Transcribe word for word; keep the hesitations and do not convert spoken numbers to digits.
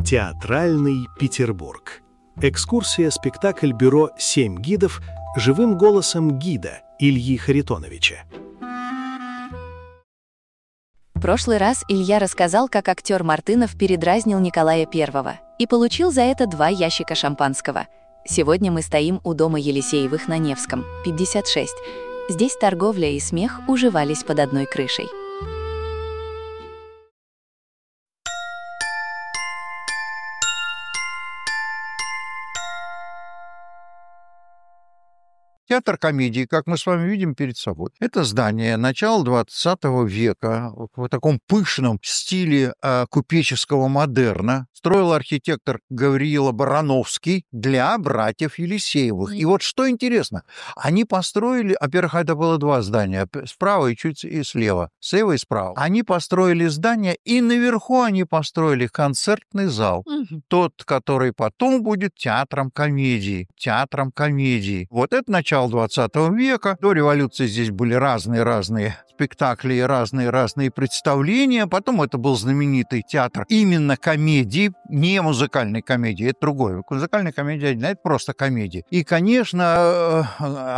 Театральный Петербург. Экскурсия-спектакль бюро «Семь гидов» живым голосом гида Ильи Харитоновича. В прошлый раз Илья рассказал, как актер Мартынов передразнил Николая Первого и получил за это два ящика шампанского. Сегодня мы стоим у дома Елисеевых на Невском, пятьдесят шесть. Здесь торговля и смех уживались под одной крышей. Театр комедии, как мы с вами видим перед собой, это здание начала двадцатого века в таком пышном стиле э, купеческого модерна. Строил архитектор Гавриил Барановский для братьев Елисеевых. И вот что интересно, они построили, во-первых, это было два здания, справа и чуть и слева, слева и справа. Они построили здание, и наверху они построили концертный зал, тот, который потом будет театром комедии. Театром комедии. Вот это начало двадцатого века. До революции здесь были разные-разные спектакли и разные-разные представления. Потом это был знаменитый театр именно комедии, не музыкальной комедии, это другое. Музыкальная комедия, это просто комедия. И, конечно,